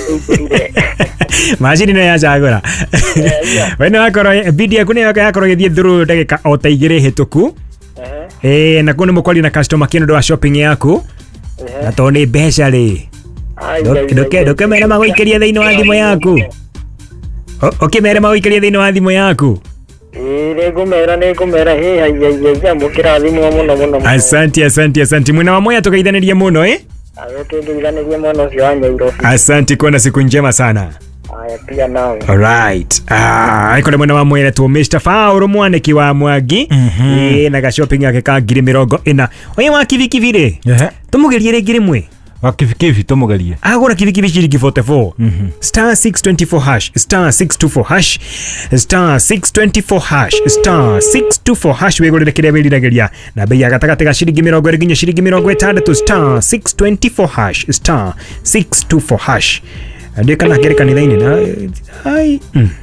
Machine no ya chagura. Wena akoro video yaku ne yakoro githie through ndagika o ta igire hituku. Na kuno mukori na customer kino do shopping yaku. Na to ni mbeca ri. Ndoke mera magoikeria thiini wa thimo yaku. Okay mera magoikeria thiini wa thimo yaku. Negumera he mukira thimo muno. Asante mwena wa moya tukaithaniria muno Asante kuona siku njema sana. Pia nao. Alright. Iko na mwana wa mwere tu Mr. Fauro mwaneki wa Mwagi. Na ga shopping yake ka ngiri mirongo ina. Oye wa kivikivi ri. Tumugerie ringire mwe. Wa kivikivi tumugerie. Agora kivikivi shiringi 44. Star 624 hash. Star 624 hash. Star 624 hash. Star 624 hash wegorere kire wirirageria. Na bei ya gatagate ga shiringi mirongo iri nginya shiringi mirongo itandatu. Star 624 hash. Star 624 hash. Ndio kana kile kanithaini na ai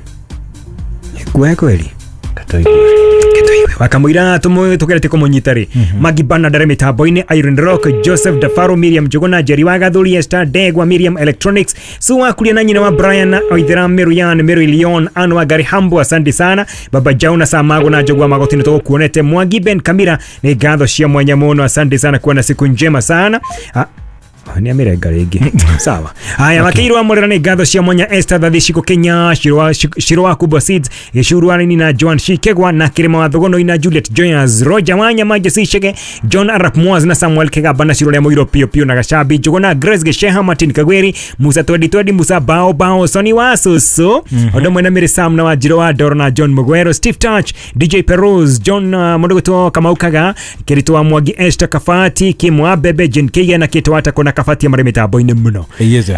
kweli katoiwe wakamwira tugerete kumunyitari Magibana dare mitambo-ini Iron Rock Joseph Dafaro Miriam Jogona Jerry Wagathuri Esther Degwa Miriam Electronics Suwa kulia na nyina wa Brian Oithera Meruyan Mary Leon Anwa Gari Hambo asante sana Baba Jauna Samago na Jogwa Magotini to kuonete Mwangi Ben Kamira ni gadho cia mwanya muno asante sana kuwa na siku njema sana ni amerega rege sawa haya makiru amorera ni gadho cia mwanya Esther Thadishiko Kenya Shirwa Kubwa Seeds Yeshurwani na Joan Shikegwa na Kirema wa Thogono ina Juliet Joyers Roger Wanya Majesi Shege John Arap Muaz na Samuel Kegaba na Shirole Moiro Pio na Gashabi Jogona Grace Gesheha Martin Kagweri Musa Twedi Musa Bao Soni Wasusu Odomo na Miri Sam na Wajiro wa Doro na John Mugwero Steve Touch DJ Peruz John Modogoto Kamaukaga Kirito wa Mwagi Esther Kafati Kimwa Bebe Jen Kega na Kitwata kona Kafati ya maremeta boine muno. Yeza.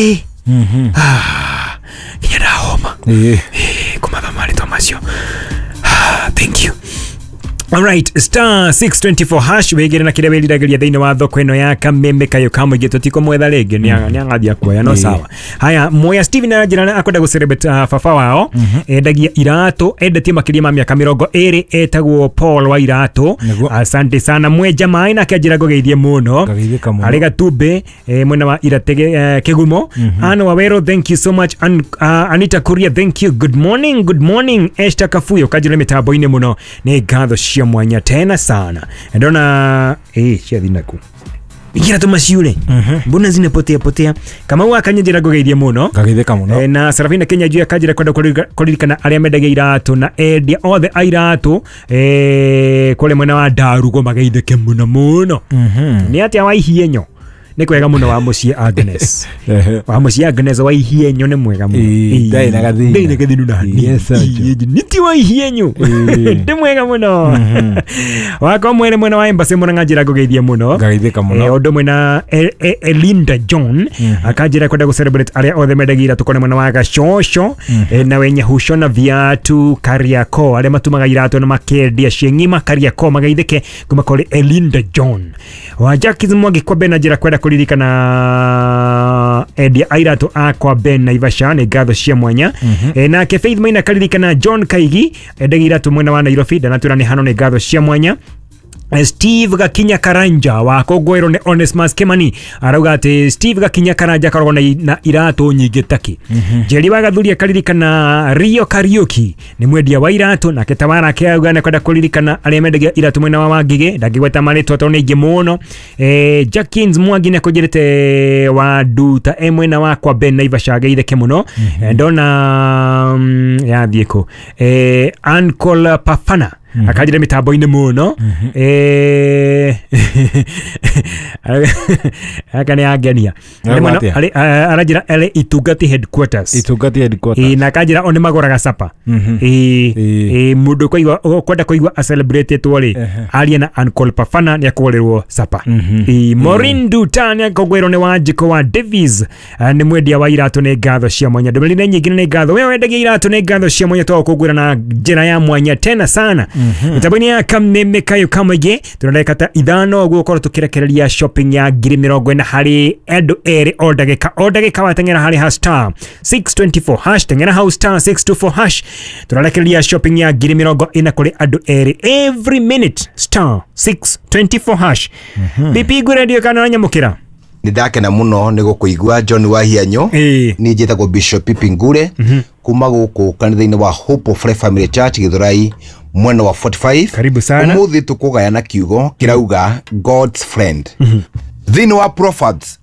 Kinyada homa. Kumaba mali tomasyo. Thank you. Alright, star 624 hash wegere na kirabeli dageria thini wa thoko ino ya Kameme kayo kamo geto tiko mwetha rege ni angathia kwa no sawa. Haya moya Steven arajira akwenda go celebrate fafa wao endagia irato endetie makiria ma miaka 20 etagwo Paul wa irato. Asante sana mwe jamaa ina kajira go geithie muno. Arega tube mwena wa iratege Kegumo. Ano wawero thank you so much Anita Kuria thank you good morning Esther Kafuyo kajira mitabo ine muno ni gadho cia mwanya tena sana ndona cia thinaku igira tumasiule mbona zinapotea kama wakanyejera gogeithia muno gageitheka muno na Sarafina Kenya juu akajira kwenda kuririkana aria mendagia iratu na endia othe airatu kule mwena wa Darugo magaitheke muno ni atia wa ihienyo ni kwega muno wa mucie Agnes wa mucie Agnes wa ihienyo ni mwega muno dai na gathinu na niti wa ihienyo ndi mwega muno wako mwene mwena wa Embassy muno ngajira gogeithia muno gaithika muno ondo mwena Elinda John akajira kwenda celebrate aria othe medagira tukone mwena wa Gashosho na wenye hushona viatu Kariako aria matumaga iratu na makendia ciengima Kariako magaithike kuma kole Elinda John wa Jackie Mwangi kwa benajira kwenda kuririkana edia airatu akwa Ben Naivasha ni gadho cia mwanya na ke Faith Maina karirikana John Kaigi edagira tu mwena wa Nairobi danatura ni hano ni gadho cia mwanya Steve Gakinya Karanja wa Kogwero ne Onesmus Kimani arauga ati Steve Gakinya Karanja karogwo na iratu nyingi taki Jerry Wagathuri karirikana Rio Karaoke ni mwendia wa iratu na ketawara kiauga na kwenda kuririkana aria mendagia iratu mwena wa Wangige ndagigweta maritwa to ningi muno Jackins Mwangi ne kujerete wa Duta mwena wa kwa Ben Naivasha geitheke muno ndona ya thieko Uncle Pafana akajira mitambo ine muno aka ni agenia arajira ele Itugati headquarters na akajira one magoraga sapa mundu kwenda kuigwa celebrate twali aria na Uncle Pafana ni akolerwo sapa Morin Duta ni akogwero ni Wanjiko wa Davies ni mwendia wa iratu ni gadho cia mwanya ndumeli nyingi ni gadho wewe wendagia iratu ni gadho cia mwanya to kugwira na njira ya mwanya tena sana Mitaboni ya Kameme kayo kamage tunalekata idhano gukora tukirekereria shopping ya ngiri 40 hari edu eri odagika watengera hari hashtag 624 hash tengera hashtag 624 hash tunalekereria shopping ya ngiri 40 kuri edu eri every minute star 624 hash bipi radio kana nyamukira Nindakena muno nigukuigua John Wahianyo. Ni njitagwo Bishop Pipi Ngure kuma guku kanitha-ini wa Hope of Life Family Church Githurai mwena wa 45. Karibu sana. Umuthi tukugayana kiugo kirauga God's friend. Thini wa Proverbs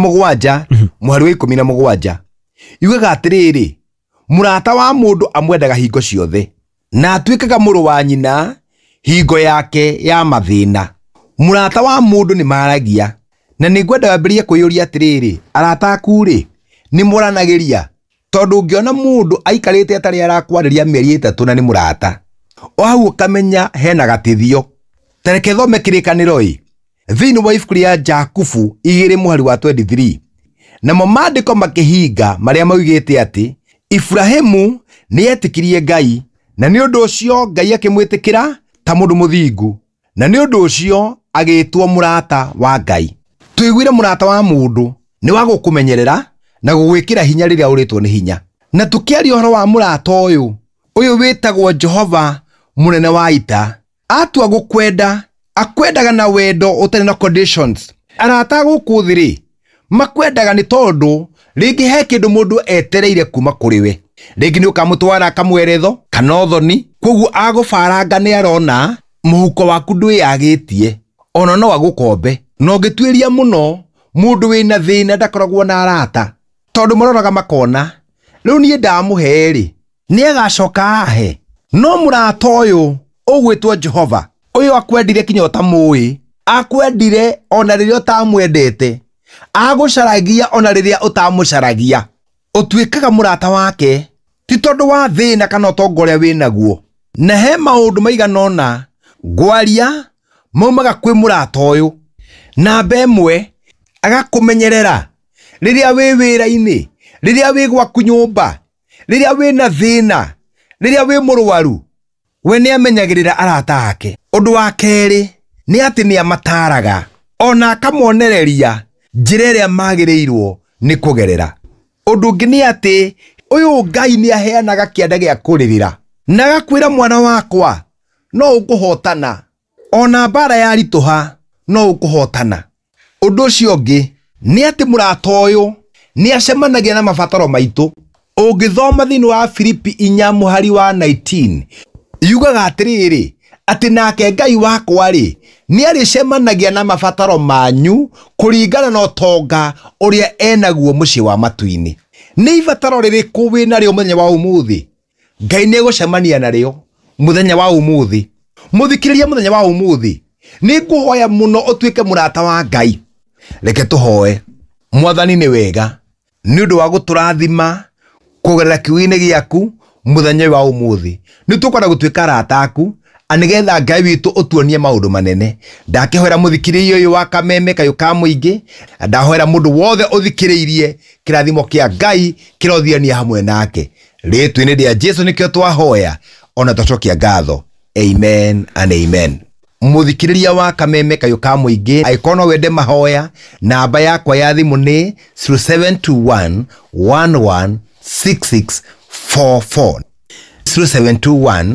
17 muhari wa 17 yugaga atiriri, murata wa mundu amwendaga hingo ciothe na atuikaga muru wa nyina hingo yake ya mathina. Murata wa mundu ni maragia na ningwenda wambirie kuyuria atiriri, arata aku ri ni muranagiria tondu ngiona mundu aikarite atari arakwariria mieri 3 na ni murata o hau ukamenya hena gatithio. Tareke thome kirikaniro thini wa ibuku ria Jakubu 2 muhari wa 23 na mamandiko makihinga maria maugite ati Ibrahimu ni etikirie Ngai na ni undu ucio Ngai akimwitikira ta mundu muthingu na ni undu ucio agitwo murata wa Ngai. Tuiguire murata wa mundu ni wa gukumenyerera na gugwikira hinya riria uritwo ni hinya. Na tukiaria uhoro wa murata uyu witagwo Jehova munene wa ita, atua gukwenda akwendaga na wendo utari na conditions. Arata guku thiri makwendaga ni tondu ringi he kindu mundu etereire kuma kuriwe, ringi ni ukamutwara akamweretho kana uthoni, koguo agufaranga ni arona muhuko waku ndwiyagitie ona no agukombe. No ngitwiria muno mundu wina thina ndakoragwo na arata tondu maroraga makona riu nie ndamuheri ni agacoka ahe. No murata uyu ugwitwo Jehova uyu akwendire kinya utamui, akwendire ona riria utamwendete, agucaragia ona riria utamucaragia. Utuikaga murata wake ti tondu wa thina kana utongoria winaguo. Na he maundu maiganona ngwaria maumaga kwi murata uyu. Namba imwe agakumenyerera riria wi wira-ini, riria wi gwaku nyumba, riria wi na thina, riria wi murwaru, we ni amenyagirira arata ake. Undu wa keri ni ati ni amataraga ona akamonereria njira iria magirirwo ni kugerera. Undu ungi ni ati uyu Ngai ni aheanaga kianda gia kuririra na agakwira mwana wakwa no ukuhotana ona bara ya rituha no ukuhotana. Undu ucio ungi ni ati murata uyu ni acemanagia na mabataro maitu. Ungithoma thini wa Filipi 4 muhari wa 19 yugaga atiriri ati nake Ngai wakwa ri ni aricemanagia na mabataro manyu kuringana na utonga uria enaguo mucii wa matu-ini. Ni ibataro ririku wina rio muthenya wa umuthi? Ngai ni gucemania nario muthenya wa umuthi. Muthikiriria muthenya wa umuthi, ni nguhoya muno utuike murata wa Ngai. Reke tuhoe. Mwathani ni wega ni undu wa guturathima kugerera kiugo-ini giaku muthenya wa umuthi. Ni tukwenda gutuika arata aku anigetha Ngai witu utuonie maundu manene. Ndakihoera muthikiririe uyu wa kameme kayu ka muingi, ndahoera mundu wothe uthikiriirie kirathimo kia Ngai kirothiania hamwe nake. Ritwi-ini ria Jesu nikio twahoya ona twacokia ngatho. Amen and amen. Muthikiriria wa kameme kayu ka muingi, aikono wende mahoya, namba yakwa ya thimu ni 0721 116644 0721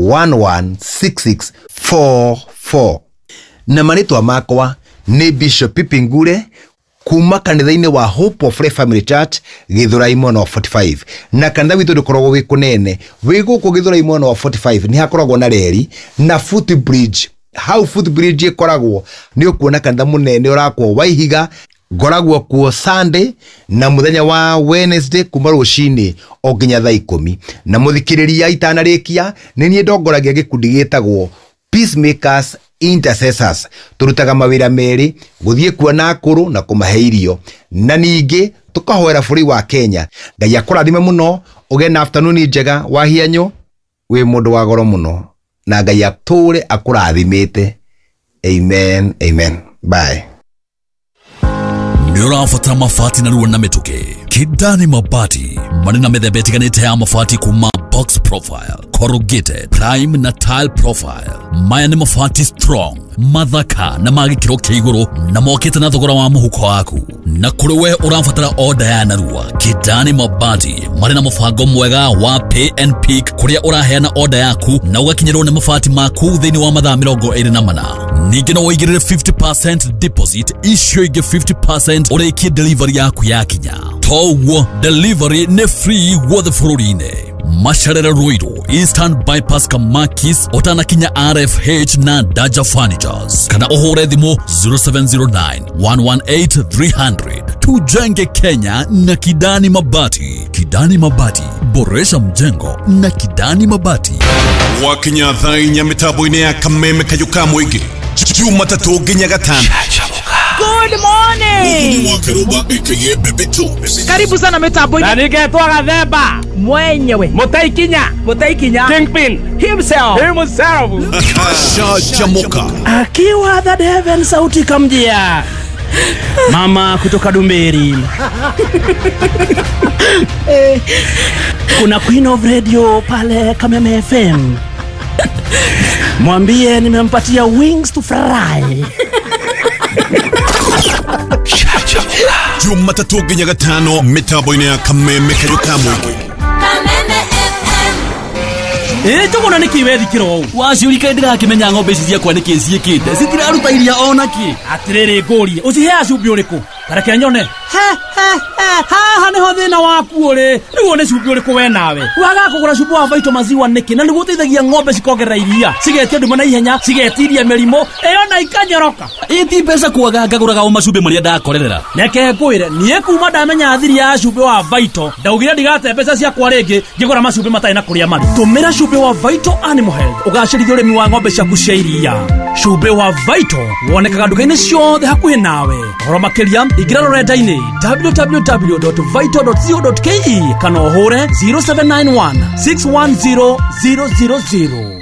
116644. Na maritwa makwa ni Bishop Pipi Ngure kuma kanitha-ini wa Hope of Life Family Church Githurai mwena wa 45. Na kanitha witu ndikoragwo wi kunene, wi guku Githurai mwena wa 45 ni hakoragwo na reri na footbridge. How footbridge ikoragwo ni ukuona kanitha munene urakwo Waihiga, ngoragwo kuo Sunday na muthenya wa Wednesday kuma rucini o nginya thaa 10. Na muthikiriria itanarikia ni nie ndongoragia gikundi gitagwo Peacemakers Intercessors. Turutaga mawira meri, guthie kuona akuru na kumahe irio, na ningi tukahoera bũrũri wa Kenya. Ngai akũrathime muno, uge na afternoon njega. Wahianyo wi mundu wa goro muno na Ngai atũre akũrathimite. Amen, amen. Bye. Nĩũrabatara mabati na ruo na mĩtũkĩ? Kidani Mabati marĩ na mĩthemba ĩtiganĩte ya mabati kuma Box Profile. corrugated, prime na tile profile. Maya ni mabati strong, mathaka na magikiro kia iguru na mokite na thogora wa muhuko waku. Na kuri we urambatara order ya narua, Kidani Mabati mari na mubango mwega wa pay and pick kuria uraheana order yaku na ugakinyirwo ni mabati maku thini wa mathaa 24. Ningĩ no woigirire 50% deposit icio ingĩ 50% ũrĩkie delivery yaku yakinya. Toguo delivery nĩ free guothe bũrũri-inĩ. Macerere Ruiru, Eastern Bypass Kamakis, Otanakinya RFH na Daja Furnitures. Kana uhure thimu 0709 118 300. Tujenge Kenya na Kidani Mabati. Kidani Mabati, boresha mjengo na Kidani Mabati. Wakinya thainya mitambo-inĩ ya Kameme Kayuka Mwingi. Jumatatu nginya Gatano. Good morning. Karibu sana mitambo-inĩ. Na nigetwa Gathemba Mwenyewe Mutaikinya Kingpin himself Shajamoka akiwa the Heaven sauti kamjia mama kutoka Dumberi. Kuna Queen of Radio pale Kameme FM. Mwambie nimempatia wings to fly. Jumatatu nginya Gatano mitambo-inĩ ya Kameme Kayuka Mwingi. Tugona niki wethikiro Waciurika ndirakimenya ng'ombe ici ciakwa niki ciĩkĩte citiraruta iria onaki. Atiriri ngũrie ucihea cumbĩ ũrĩkũ tareke nyone. Haha niho thĩna waku ũrĩ. Rĩu nĩ cumbĩ ũrĩkũ we nawe waga kũgũra cumbĩ wa Vito maziwa nĩkĩ na nĩguo ũteithagia ng'ombe cikongerera iria cigetia nduma na ihenya cigetiria mĩrimũ ĩyo na ikanyoroka. Ĩti mbeca kwaga ngagũraga o macumbĩ marĩa ndakorerera. Reke ngwĩre niĩ kuma ndamenya thiri ya cumbĩ wa Vito ndaugire ndigate mbeca ciakwa rĩngĩ ngĩgũra macumbĩ matarĩ na kũrĩa marĩ. Tũmĩra cumbĩ wa Vito Animal Health ũgacĩrithie ũrĩmi wa ng'ombe ciaku cia iria. Cumbĩ wa Vito wonekaga nduka-inĩ ciothe hakuhĩ nawe. Ũhoro makĩria ingĩra rũrenda-inĩ www.vito.co.ke kana ũhũre 0791 610 000.